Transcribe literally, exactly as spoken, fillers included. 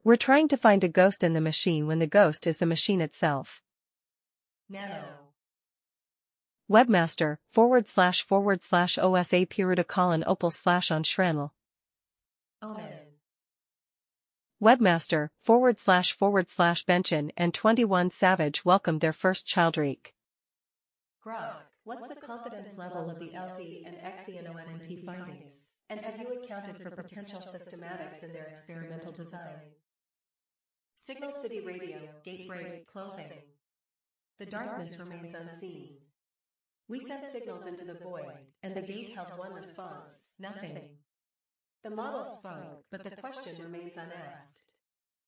We're trying to find a ghost in the machine when the ghost is the machine itself. Nano. Webmaster, forward slash forward slash osa peruta colon opal slash on shranel. Omen. Webmaster, forward slash forward slash Benchin and twenty-one Savage welcomed their first child Reek. Grok, what's the confidence level of the L Z and X E N O N T findings? And have you accounted for potential systematics in their experimental design? Signal City Radio, gate break, closing. The darkness remains unseen. We sent signals into the void, and the gate held one response, nothing. The model spoke, but the question remains unasked.